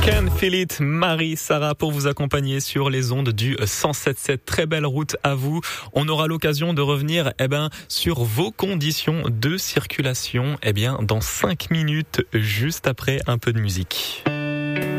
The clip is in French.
Can Feel It, Marie, Sarah pour vous accompagner sur les ondes du 107.7. Très belle route à vous. On aura l'occasion de revenir sur vos conditions de circulation dans 5 minutes, juste après un peu de musique.